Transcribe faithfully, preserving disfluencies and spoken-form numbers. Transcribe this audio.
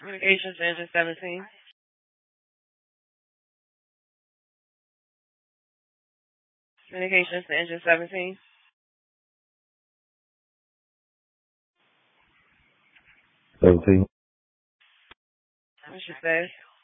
Communications to engine seventeen. Communications to engine seventeen. seventeen. What's your status?